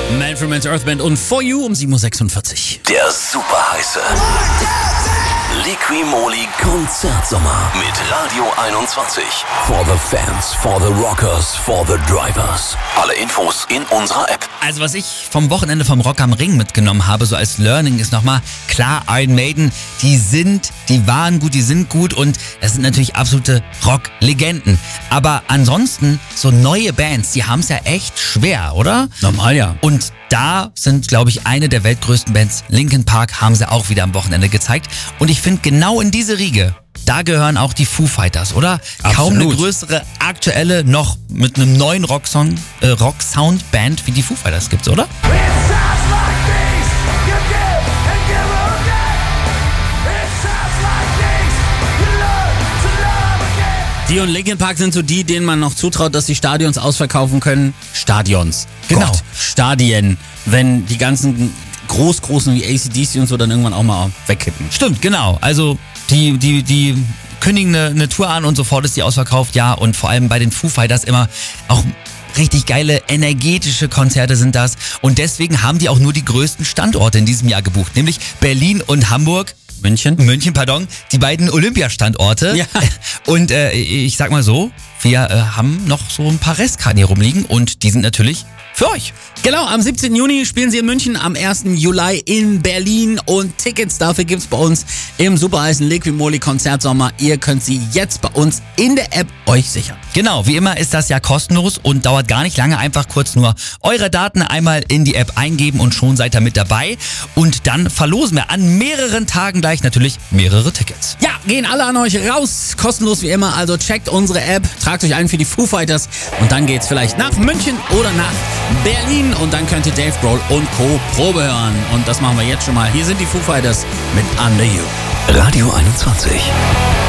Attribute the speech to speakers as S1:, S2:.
S1: Man's Earth Band und For You um 7.46 Uhr.
S2: Der super heiße Liqui-Moly Konzertsommer mit Radio 21. For the fans, for the rockers, for the drivers. Alle Infos in unserer App.
S1: Also was ich vom Wochenende vom Rock am Ring mitgenommen habe, so als Learning, ist nochmal, klar, Iron Maiden, die waren gut, die sind gut und das sind natürlich absolute Rock-Legenden. Aber ansonsten, so neue Bands, die haben es ja echt schwer, oder?
S3: Normal, ja.
S1: Und da sind, glaube ich, eine der weltgrößten Bands, Linkin Park, haben sie auch wieder am Wochenende gezeigt. Und ich finde, genau in diese Riege, da gehören auch die Foo Fighters, oder?
S3: Absolut.
S1: Kaum eine größere aktuelle, noch mit einem neuen Rock-Sound-Band wie die Foo Fighters gibt's, oder?
S3: Die und Linkin Park sind so die, denen man noch zutraut, dass sie Stadions ausverkaufen können. Stadions.
S1: Genau.
S3: Gott, Stadien. Wenn die ganzen Großen wie AC/DC und so dann irgendwann auch mal wegkippen.
S1: Stimmt, genau. Also die kündigen eine Tour an und sofort ist die ausverkauft, ja. Und vor allem bei den Foo Fighters immer auch richtig geile, energetische Konzerte sind das. Und deswegen haben die auch nur die größten Standorte in diesem Jahr gebucht, nämlich Berlin und Hamburg. München, die beiden Olympiastandorte.
S3: Ja.
S1: Und ich sag mal so, wir haben noch so ein paar Restkarten hier rumliegen und die sind natürlich für euch.
S3: Genau, am 17. Juni spielen sie in München, am 1. Juli in Berlin und Tickets dafür gibt's bei uns im super heißen Liqui-Moly Konzertsommer. Ihr könnt sie jetzt bei uns in der App euch sichern.
S1: Genau, wie immer ist das ja kostenlos und dauert gar nicht lange. Einfach kurz nur eure Daten einmal in die App eingeben und schon seid ihr mit dabei. Und dann verlosen wir an mehreren Tagen gleich natürlich mehrere Tickets.
S3: Ja, gehen alle an euch raus, kostenlos wie immer. Also checkt unsere App, tragt euch ein für die Foo Fighters und dann geht's vielleicht nach München oder nach Berlin. Und dann könnt ihr Dave Grohl und Co. Probe hören. Und das machen wir jetzt schon mal. Hier sind die Foo Fighters mit Under You.
S2: Radio 21.